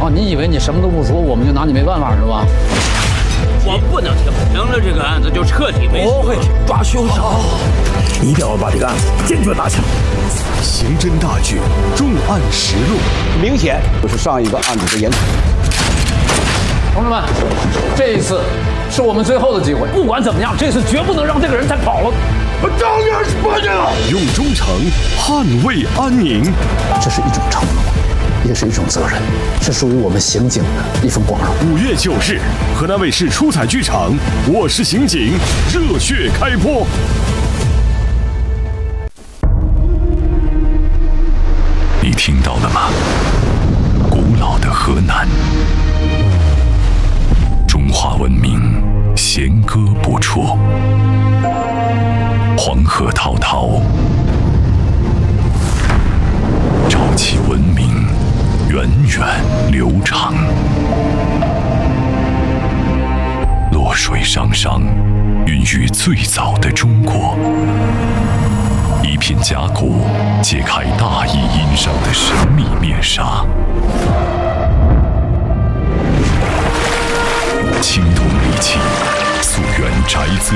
哦，你以为你什么都不说，我们就拿你没办法是吧？ 我不能停，停了这个案子就彻底没。 不会抓凶手，一定要把这个案子坚决打响。 刑侦大剧《重案实录》， 明显就是上一个案子的延续。 同志们，这一次是我们最后的机会，不管怎么样，这次绝不能让这个人再跑了。 张脸是把你用忠诚捍卫安宁。 这是一种承诺，也是一种责任，是属于我们刑警的一份光荣。 5月9日，河南卫视出彩剧场《我是刑警》热血开播。 你听到了吗？古老的河南，中华文明弦歌不辍，黄河滔滔，潮起文明源远流长，洛水汤汤，孕育最早的中国。一片甲骨揭开大义殷商的神秘面纱，青铜礼器溯源宅子